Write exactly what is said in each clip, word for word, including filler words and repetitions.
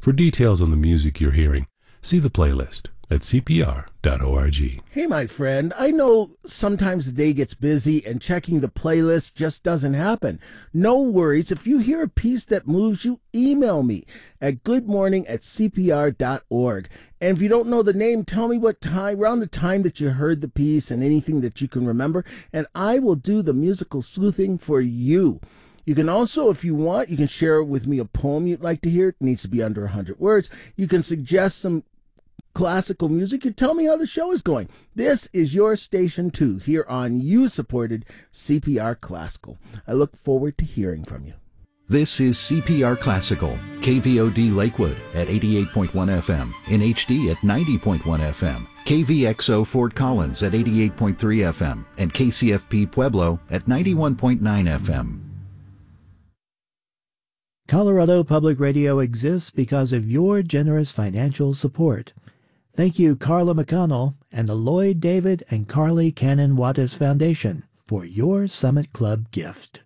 For details on the music you're hearing, see the playlist at c p r dot org. Hey, my friend, I know sometimes the day gets busy and checking the playlist just doesn't happen. No worries. If you hear a piece that moves you, email me at goodmorning at c p r dot org. And if you don't know the name, tell me what time, around the time that you heard the piece and anything that you can remember, and I will do the musical sleuthing for you. You can also, if you want, you can share with me a poem you'd like to hear. It needs to be under one hundred words. You can suggest some classical music. You tell me how the show is going. This is your station too, here on you-supported C P R Classical. I look forward to hearing from you. This is C P R Classical, K V O D Lakewood at eighty-eight point one F M, in H D at ninety point one F M, K V X O Fort Collins at eighty-eight point three F M, and K C F P Pueblo at ninety-one point nine F M. Colorado Public Radio exists because of your generous financial support. Thank you, Carla McConnell and the Lloyd David and Carly Cannon Wattis Foundation for your Summit Club gift.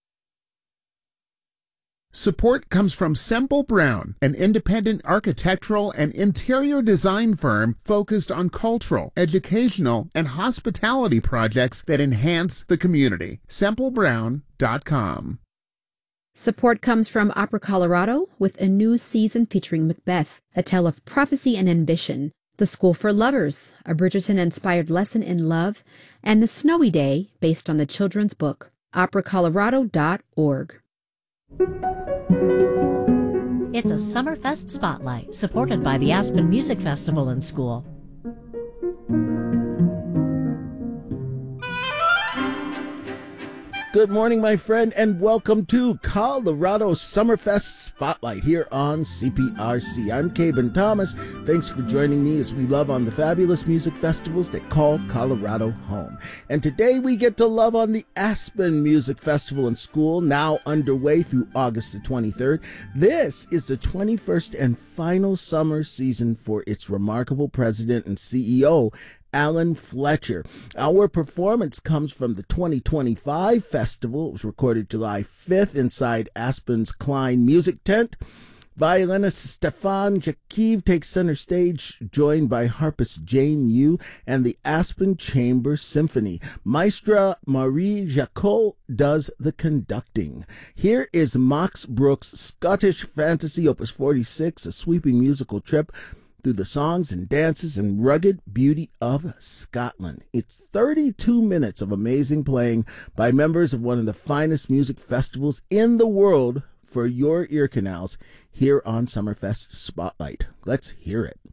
Support comes from Semple Brown, an independent architectural and interior design firm focused on cultural, educational, and hospitality projects that enhance the community. semple brown dot com. Support comes from Opera Colorado with a new season featuring Macbeth, a tale of prophecy and ambition, The School for Lovers, a Bridgerton-inspired lesson in love, and The Snowy Day, based on the children's book. opera colorado dot org. It's a Summerfest Spotlight, supported by the Aspen Music Festival and School. Good morning, my friend, and welcome to Colorado Summerfest Spotlight here on C P R C. I'm Caben Thomas. Thanks for joining me as we love on the fabulous music festivals that call Colorado home. And today we get to love on the Aspen Music Festival and School, now underway through August the twenty-third. This is the twenty-first and final summer season for its remarkable president and C E O, Alan Fletcher. Our performance comes from the twenty twenty-five festival. It was recorded July fifth inside Aspen's Klein Music Tent. Violinist Stefan Jakiv takes center stage, joined by harpist Jane Yu and the Aspen Chamber Symphony. Maestra Marie Jacot does the conducting. Here is Max Brooks' Scottish Fantasy Opus forty-six, a sweeping musical trip through the songs and dances and rugged beauty of Scotland. It's thirty-two minutes of amazing playing by members of one of the finest music festivals in the world for your ear canals here on Summerfest Spotlight. Let's hear it.